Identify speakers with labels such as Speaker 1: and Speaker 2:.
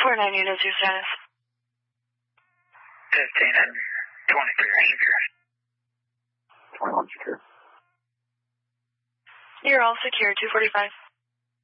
Speaker 1: 249 units, your status.
Speaker 2: 15 and 23 secure.
Speaker 3: 21 secure.
Speaker 1: You're all secure, 245.